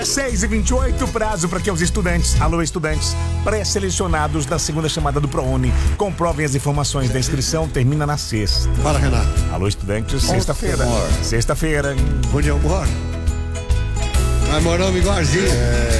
6h28, prazo para que os estudantes, pré-selecionados da segunda chamada do ProUni, comprovem as informações da inscrição, termina na sexta. Fala, Renato. Alô, estudantes, sexta-feira. Amor. Sexta-feira. Onde eu moro? Nós moramos igualzinho.